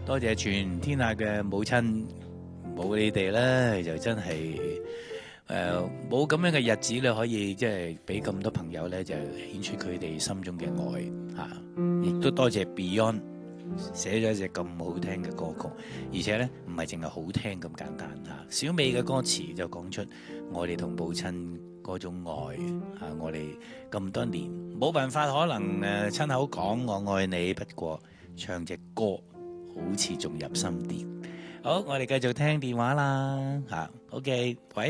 多謝全天下嘅母親，冇你哋咧就真係冇咁樣嘅日子咧，可以即係俾咁多朋友咧就顯出佢哋心中嘅愛嚇，亦都多謝 Beyond 寫咗一隻咁好聽嘅歌曲，而且咧唔係淨係好聽咁簡單嚇。小美嘅歌詞就講出我哋同母親嗰種愛嚇，我哋咁多年冇辦法可能親口講我愛你，不過唱隻歌好似仲入心啲。好，我哋繼續聽電話啦嚇。OK， 喂，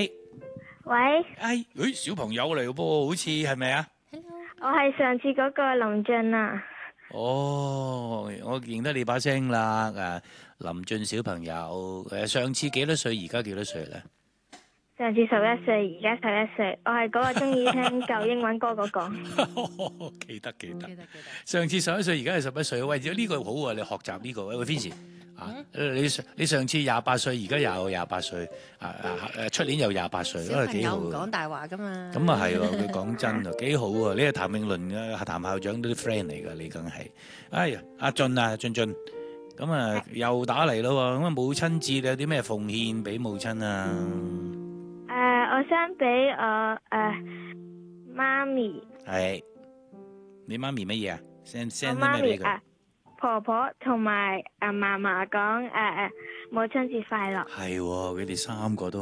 小朋友嚟噃，好似係咪啊？ 我係上次嗰個林俊啊。 哦，我認得你把聲啦，林俊小朋友，上次幾多歲？而家幾多歲咧？ 上次11歲，而家11歲。我係嗰個中意聽舊英文歌嗰個。 記得。上次11歲，而家係11歲。喂，呢個好啊，你學習呢個。喂 Vincy 啊，你上次28歲，而家又28歲，出年又28歲，都係幾好。 小朋友唔講大話噶嘛。 咁啊係喎，佢講真啊，幾好啊！你係譚詠麟嘅譚校長都啲 friend 嚟㗎，你梗係。哎呀，阿俊啊，俊，咁啊又打嚟咯喎，咁啊母親節你有啲咩奉獻俾母親啊？ 我想俾我媽咪。 係，你媽咪乜嘢啊？send 啲咩俾佢？婆婆同埋嫲嫲講母親節快樂。 係喎，佢哋3個都。